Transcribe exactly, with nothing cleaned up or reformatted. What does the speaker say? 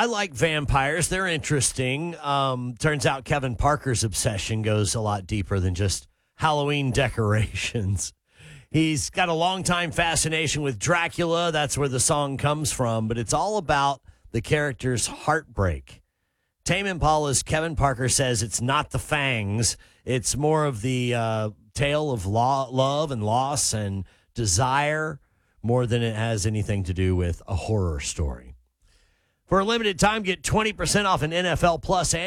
I like vampires. They're interesting. Um, turns out Kevin Parker's obsession goes a lot deeper than just Halloween decorations. He's got a long-time fascination with Dracula. That's where the song comes from, but it's all about the character's heartbreak. Tame Impala's Kevin Parker says it's not the fangs. It's more of the uh, tale of lo- love and loss and desire more than it has anything to do with a horror story. For a limited time, get twenty percent off an N F L Plus